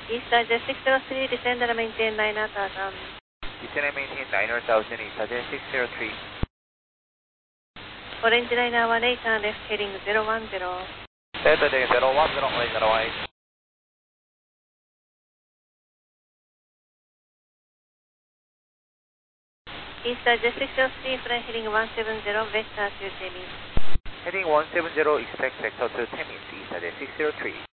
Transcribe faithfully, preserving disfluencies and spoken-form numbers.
Eastern Jet six zero three, descend and maintain nine thousand. Descend and maintain nine thousand, Eastern Jet six zero three. Orange Liner one eight, and left heading zero one zero. Left heading zero one zero, Orange Liner one eight. Eastern Jet six zero three, flight heading one seven zero, vector to Temis. Heading one seven zero, expect vector to Temis, Eastern Jet six zero three.